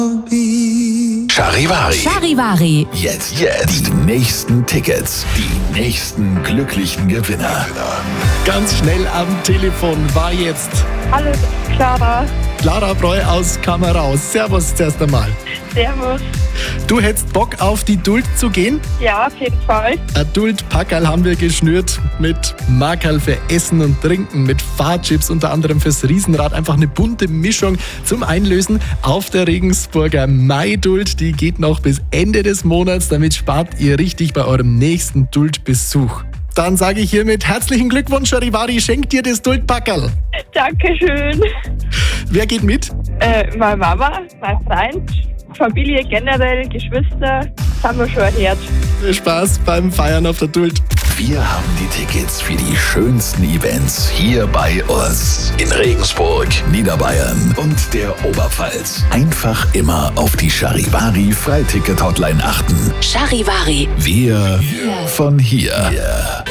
Charivari. Charivari. Jetzt. Die nächsten Tickets. Die nächsten glücklichen Gewinner. Ganz schnell am Telefon war jetzt Hallo, das ist Clara. Clara Breu aus Kammerau. Servus zuerst einmal. Servus. Du hättest Bock auf die Duld zu gehen? Ja, auf jeden Fall. Ein Duld-Packerl haben wir geschnürt mit Markerl für Essen und Trinken, mit Fahrchips unter anderem fürs Riesenrad. Einfach eine bunte Mischung zum Einlösen auf der Regensburger Mai-Duld. Die geht noch bis Ende des Monats. Damit spart ihr richtig bei eurem nächsten Duld-Besuch. Dann sage ich hiermit herzlichen Glückwunsch, Charivari, schenkt dir das Duld-Packerl. Dankeschön. Wer geht mit? Meine Mama, mein Freund, Familie generell, Geschwister, das haben wir schon erhört. Viel Spaß beim Feiern auf der Duld. Wir haben die Tickets für die schönsten Events hier bei uns. In Regensburg, Niederbayern und der Oberpfalz. Einfach immer auf die Charivari Freiticket-Hotline achten. Charivari. Wir von hier.